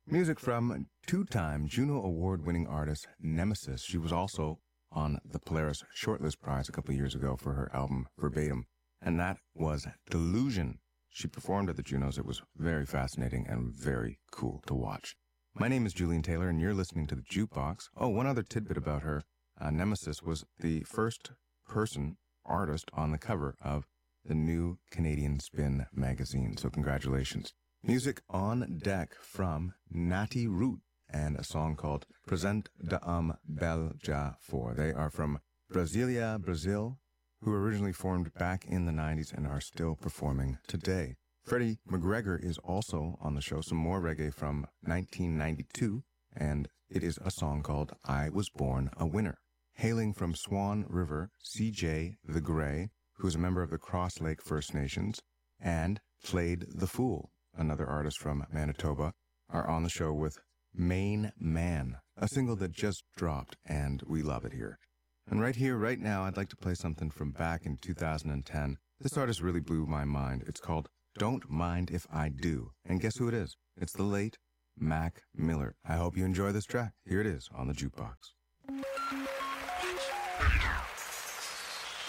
Music from two-time Juno Award-winning artist Nemesis. She was also on the Polaris Shortlist Prize a couple of years ago for her album Verbatim, and that was Delusion. She performed at the Junos. It was very fascinating and very cool to watch. My name is Julian Taylor, and you're listening to The Jukebox. Oh, one other tidbit about her. Nemesis was the first person artist on the cover of the new Canadian Spin magazine, so congratulations. Music on deck from Natty Root and a song called Present de Belja 4. They are from Brasilia, Brazil, who originally formed back in the 90s and are still performing today. Freddie McGregor is also on the show, some more reggae from 1992, and it is a song called I Was Born a Winner. Hailing from Swan River, C.J. the Grey, who is a member of the Cross Lake First Nations, and Played the Fool, another artist from Manitoba, are on the show with Main Man, a single that just dropped, and we love it here. And right here, right now, I'd like to play something from back in 2010. This artist really blew my mind. It's called Don't Mind If I Do. And guess who it is? It's the late Mac Miller. I hope you enjoy this track. Here it is on the Jukebox.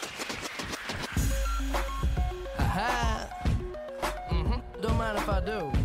Don't mind if I do.